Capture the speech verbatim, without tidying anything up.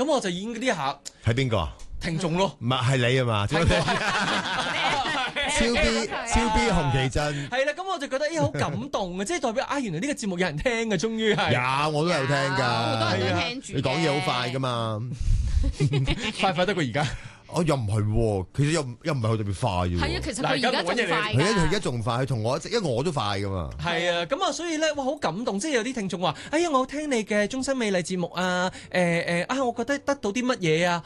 咁我就已經呢下係邊個啊？ 聽眾咯， 唔係係你啊嘛？超 B 超 B 洪其振係啦，咁我就覺得咦好感動啊！即係代表啊，原來呢個節目有人聽嘅，終於係有我都有聽㗎， 好多人都聽住。 你講嘢好快㗎嘛？ 快快得過而家。 哦，又唔係喎，其實又又唔係好特別快嘅喎。 係啊，其實佢而家仲快係啊，佢而家仲快，佢同我因為我都快噶嘛。 係啊，咁啊，所以咧，哇，好感動！即係有啲聽眾話：哎呀，我聽你嘅終身美麗節目啊，誒、呃、誒啊，我覺得得到啲乜嘢啊，